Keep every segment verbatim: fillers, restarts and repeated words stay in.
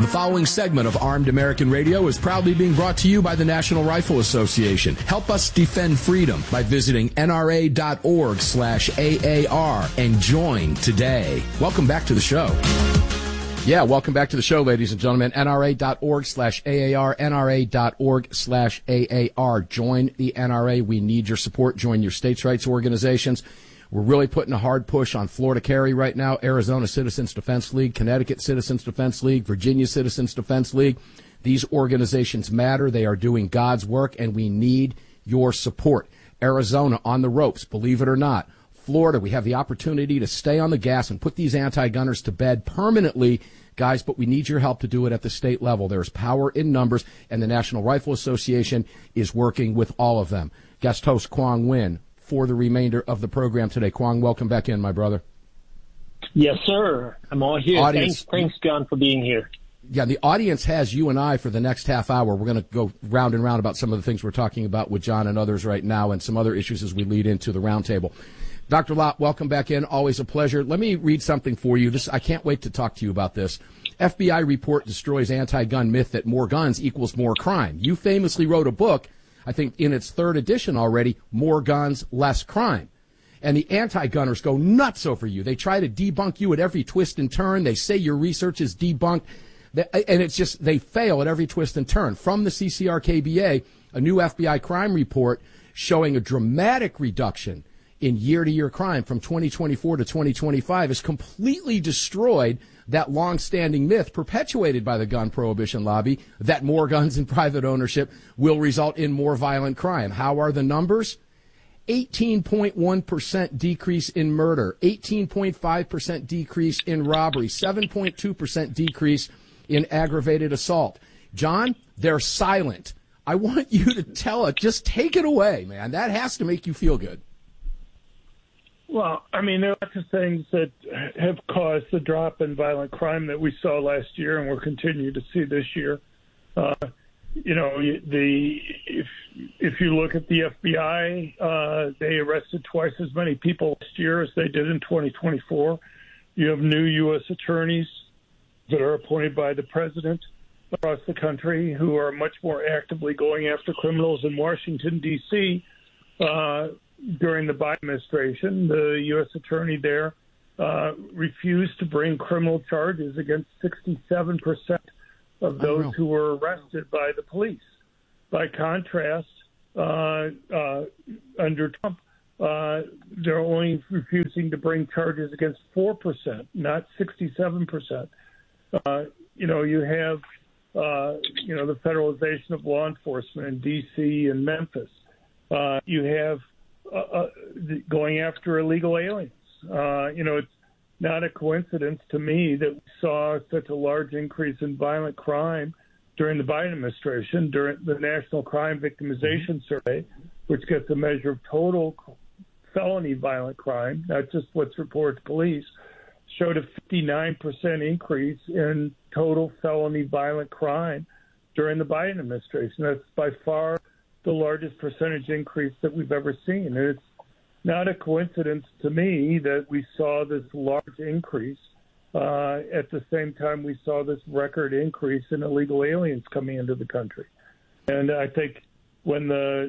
The following segment of Armed American Radio is proudly being brought to you by the National Rifle Association. Help us defend freedom by visiting N R A dot org slash A A R and join today. Welcome back to the show. Yeah, welcome back to the show, ladies and gentlemen. N R A dot org slash A A R, N R A dot org slash A A R. Join the N R A. We need your support. Join your states' rights organizations. We're really putting a hard push on Florida Carry right now, Arizona Citizens Defense League, Connecticut Citizens Defense League, Virginia Citizens Defense League. These organizations matter. They are doing God's work, and we need your support. Arizona on the ropes, believe it or not. Florida, we have the opportunity to stay on the gas and put these anti-gunners to bed permanently, guys, but we need your help to do it at the state level. There's power in numbers, and the National Rifle Association is working with all of them. Guest host Quang Nguyen for the remainder of the program today. Quang, welcome back in, my brother. Yes, sir. I'm all here. Audience, thanks, thanks, John, for being here. Yeah, the audience has you and I for the next half hour. We're going to go round and round about some of the things we're talking about with John and others right now and some other issues as we lead into the roundtable. Doctor Lott, welcome back in. Always a pleasure. Let me read something for you. This I can't wait to talk to you about this. F B I report destroys anti-gun myth that more guns equals more crime. You famously wrote a book, I think in its third edition already, More Guns, Less Crime. And the anti-gunners go nuts over you. They try to debunk you at every twist and turn. They say your research is debunked. And it's just, they fail at every twist and turn. From the C C R K B A, a new F B I crime report showing a dramatic reduction in year-to-year crime from twenty twenty-four to twenty twenty-five has completely destroyed that long-standing myth perpetuated by the gun prohibition lobby that more guns in private ownership will result in more violent crime. How are the numbers? eighteen point one percent decrease in murder, eighteen point five percent decrease in robbery, seven point two percent decrease in aggravated assault. John, they're silent. I want you to tell it. Just take it away, man. That has to make you feel good. Well, I mean, there are lots of things that have caused the drop in violent crime that we saw last year and we'll continue to see this year. Uh, you know, the if if you look at the F B I, uh, they arrested twice as many people last year as they did in twenty twenty-four. You have new U S attorneys that are appointed by the president across the country who are much more actively going after criminals in Washington, D C Uh, during the Biden administration, the U S attorney there uh, refused to bring criminal charges against sixty-seven percent of those who were arrested by the police. By contrast, uh, uh, under Trump, uh, they're only refusing to bring charges against four percent, not sixty-seven percent. Uh, you know, you have, uh, you know, the federalization of law enforcement in D C and Memphis. Uh, you have uh, uh, going after illegal aliens. Uh, you know, it's not a coincidence to me that we saw such a large increase in violent crime during the Biden administration, during the National Crime Victimization Survey, which gets a measure of total felony violent crime, not just what's reported to police, showed a fifty-nine percent increase in total felony violent crime during the Biden administration. That's by far the largest percentage increase that we've ever seen. And it's not a coincidence to me that we saw this large increase uh, at the same time we saw this record increase in illegal aliens coming into the country. And I think when the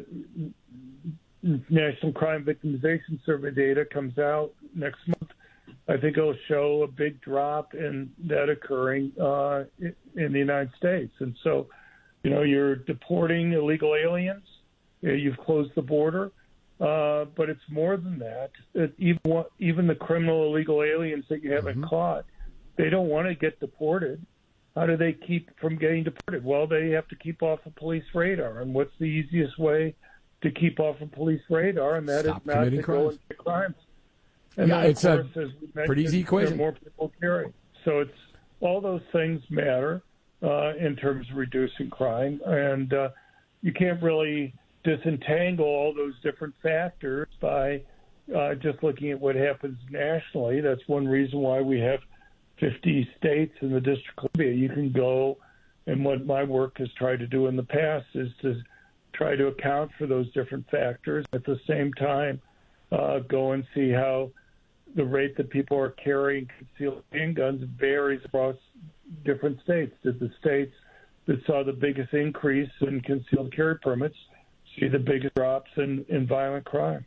National Crime Victimization Survey data comes out next month, I think it'll show a big drop in that occurring uh, in the United States. And so, you know, you're deporting illegal aliens, you've closed the border, uh, but it's more than that. It, even even the criminal illegal aliens that you haven't mm-hmm. caught, they don't want to get deported. How do they keep from getting deported? Well, they have to keep off a police radar. And what's the easiest way to keep off a police radar? And that Stop is not to crimes. go and commit crimes. And yeah, then, it's course, a pretty easy equation. More people carry. So it's all those things matter uh, in terms of reducing crime. And uh, you can't really disentangle all those different factors by uh, just looking at what happens nationally. That's one reason why we have fifty states in the District of Columbia. You can go, and what my work has tried to do in the past is to try to account for those different factors. At the same time, uh, go and see how the rate that people are carrying concealed handguns varies across different states. Did the states that saw the biggest increase in concealed carry permits see the biggest drops in, in violent crime?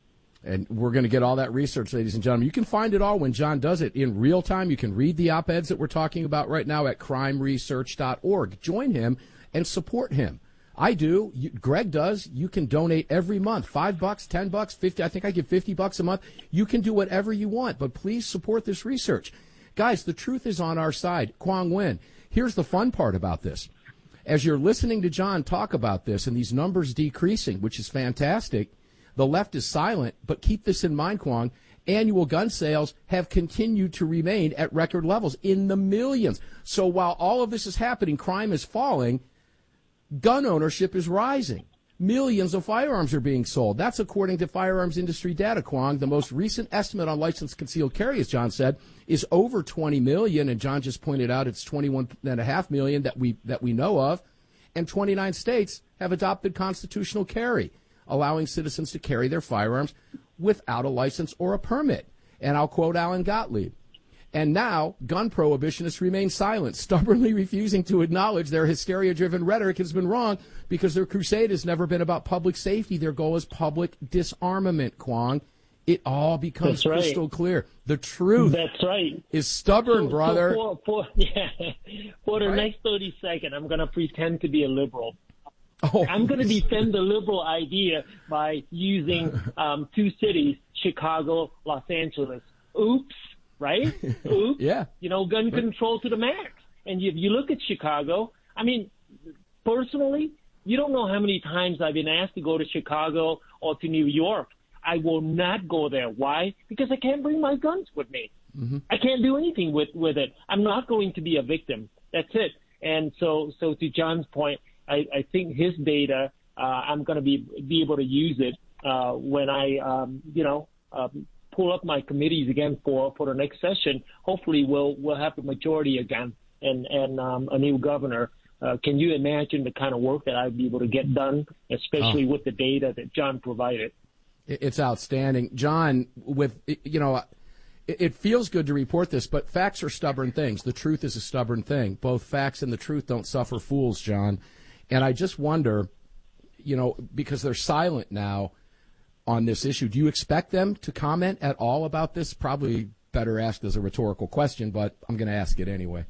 And we're going to get all that research, ladies and gentlemen. You can find it all when John does it in real time. You can read the op-eds that we're talking about right now at crime research dot org. Join him and support him. I do. You, Greg does. You can donate every month. Five bucks, ten bucks, fifty. I think I give fifty bucks a month. You can do whatever you want, but please support this research. Guys, the truth is on our side. Quang Nguyen. Here's the fun part about this. As you're listening to John talk about this and these numbers decreasing, which is fantastic, the left is silent, but keep this in mind, Quang. Annual gun sales have continued to remain at record levels in the millions. So while all of this is happening, crime is falling, gun ownership is rising. Millions of firearms are being sold. That's according to firearms industry data, Quang. The most recent estimate on licensed concealed carry, as John said, is over twenty million, and John just pointed out it's twenty-one point five million that we that we know of, and twenty-nine states have adopted constitutional carry, allowing citizens to carry their firearms without a license or a permit. And I'll quote Alan Gottlieb. And now, gun prohibitionists remain silent, stubbornly refusing to acknowledge their hysteria-driven rhetoric has been wrong because their crusade has never been about public safety. Their goal is public disarmament, Quang. It all becomes That's right. crystal clear. The truth That's right. is stubborn, so, brother. So for, for, yeah, for the Right? next thirty seconds, I'm going to pretend to be a liberal. Oh, I'm going to defend the liberal idea by using um, two cities, Chicago, Los Angeles. Oops, right? Oops. Yeah. You know, gun control to the max. And if you look at Chicago, I mean, personally, you don't know how many times I've been asked to go to Chicago or to New York. I will not go there. Why? Because I can't bring my guns with me. Mm-hmm. I can't do anything with, with it. I'm not going to be a victim. That's it. And so, so to John's point, I, I think his data, uh, I'm going to be be able to use it uh, when I, um, you know, um, pull up my committees again for, for the next session. Hopefully, we'll we'll have a majority again and and um, a new governor. Uh, can you imagine the kind of work that I'd be able to get done, especially oh. with the data that John provided? It's outstanding, John. With you know. It feels good to report this, but facts are stubborn things. The truth is a stubborn thing. Both facts and the truth don't suffer fools, John. And I just wonder, you know, because they're silent now on this issue, do you expect them to comment at all about this? Probably better asked as a rhetorical question, but I'm going to ask it anyway.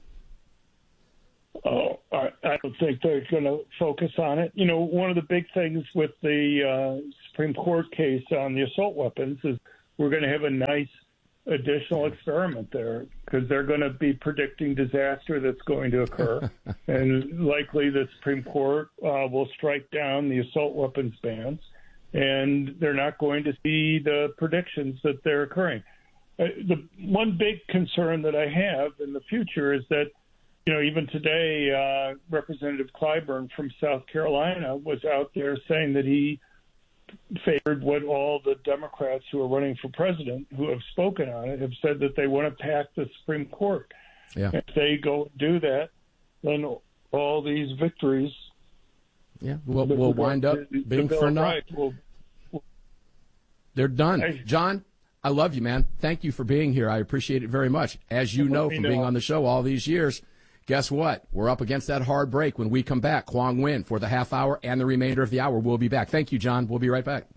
Oh, I, I don't think they're going to focus on it. You know, one of the big things with the uh, Supreme Court case on the assault weapons is we're going to have a nice additional experiment there because they're going to be predicting disaster that's going to occur. And likely the Supreme Court uh, will strike down the assault weapons bans, and they're not going to see the predictions that they're occurring. Uh, the one big concern that I have in the future is that, you know, even today, uh, Representative Clyburn from South Carolina was out there saying that he favored what all the Democrats who are running for president who have spoken on it have said that they want to pack the Supreme Court. Yeah. If they go and do that, then all these victories yeah, we'll, we'll wind up the, being the for naught. Will, will, They're done. I, John, I love you, man. Thank you for being here. I appreciate it very much. As you know from know. being on the show all these years, guess what? We're up against that hard break. When we come back, Quang Nguyen for the half hour and the remainder of the hour. We'll be back. Thank you, John. We'll be right back.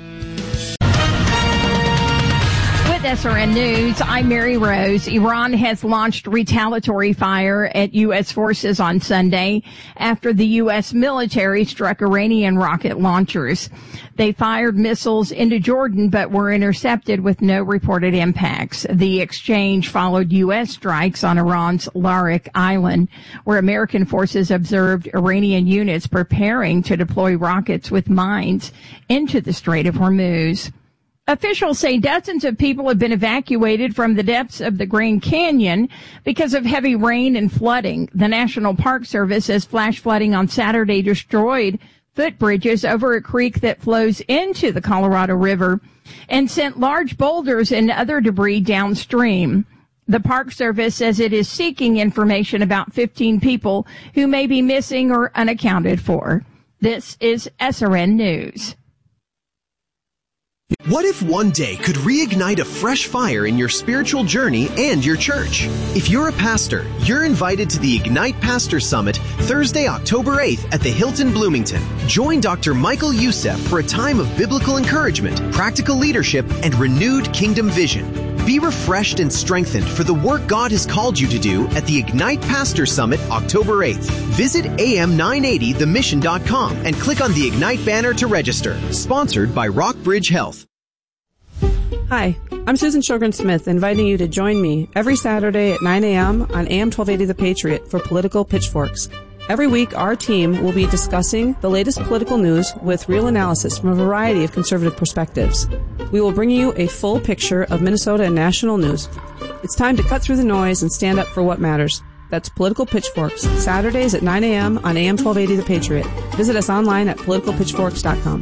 With S R N News, I'm Mary Rose. Iran has launched retaliatory fire at U S forces on Sunday after the U S military struck Iranian rocket launchers. They fired missiles into Jordan but were intercepted with no reported impacts. The exchange followed U S strikes on Iran's Larik Island, where American forces observed Iranian units preparing to deploy rockets with mines into the Strait of Hormuz. Officials say dozens of people have been evacuated from the depths of the Grand Canyon because of heavy rain and flooding. The National Park Service says flash flooding on Saturday destroyed footbridges over a creek that flows into the Colorado River and sent large boulders and other debris downstream. The Park Service says it is seeking information about fifteen people who may be missing or unaccounted for. This is S R N News. What if one day could reignite a fresh fire in your spiritual journey and your church? If you're a pastor, you're invited to the Ignite Pastor Summit Thursday, October eighth at the Hilton Bloomington. Join Doctor Michael Youssef for a time of biblical encouragement, practical leadership, and renewed kingdom vision. Be refreshed and strengthened for the work God has called you to do at the Ignite Pastor Summit October eighth. Visit A M nine eighty the mission dot com and click on the Ignite banner to register. Sponsored by Rockbridge Health. Hi, I'm Susan Sjogren-Smith, inviting you to join me every Saturday at nine a.m. on A M twelve eighty The Patriot for Political Pitchforks. Every week, our team will be discussing the latest political news with real analysis from a variety of conservative perspectives. We will bring you a full picture of Minnesota and national news. It's time to cut through the noise and stand up for what matters. That's Political Pitchforks, Saturdays at nine a.m. on A M twelve eighty The Patriot. Visit us online at political pitchforks dot com.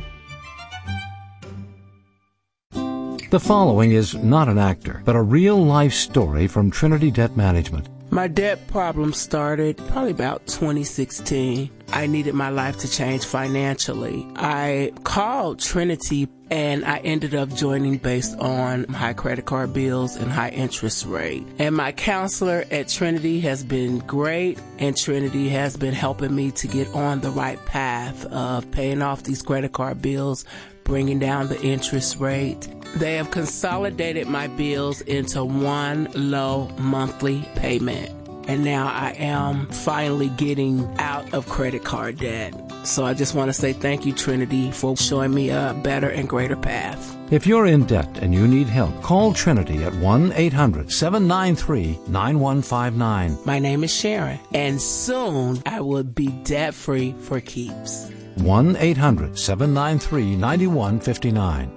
The following is not an actor, but a real-life story from Trinity Debt Management. My debt problem started probably about twenty sixteen. I needed my life to change financially. I called Trinity and I ended up joining based on high credit card bills and high interest rate. And my counselor at Trinity has been great, and Trinity has been helping me to get on the right path of paying off these credit card bills, bringing down the interest rate. They have consolidated my bills into one low monthly payment. And now I am finally getting out of credit card debt. So I just want to say thank you, Trinity, for showing me a better and greater path. If you're in debt and you need help, call Trinity at one eight hundred seven nine three nine one five nine. My name is Sharon, and soon I will be debt-free for keeps. one eight hundred seven nine three nine one five nine.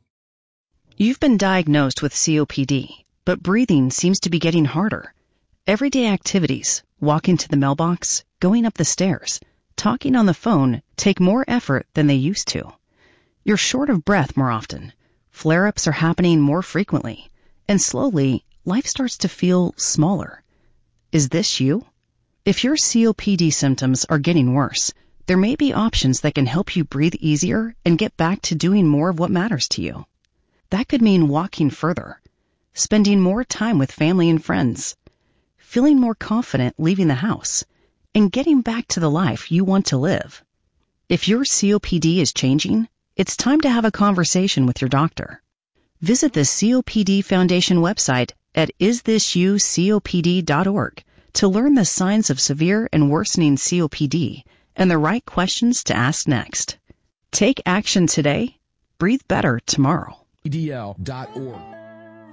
You've been diagnosed with C O P D, but breathing seems to be getting harder. Everyday activities, walking to the mailbox, going up the stairs, talking on the phone take more effort than they used to. You're short of breath more often. Flare-ups are happening more frequently. And slowly, life starts to feel smaller. Is this you? If your C O P D symptoms are getting worse, there may be options that can help you breathe easier and get back to doing more of what matters to you. That could mean walking further, spending more time with family and friends, feeling more confident leaving the house, and getting back to the life you want to live. If your C O P D is changing, it's time to have a conversation with your doctor. Visit the C O P D Foundation website at is this you C O P D dot org to learn the signs of severe and worsening C O P D and the right questions to ask next. Take action today. Breathe better tomorrow. E D L dot org.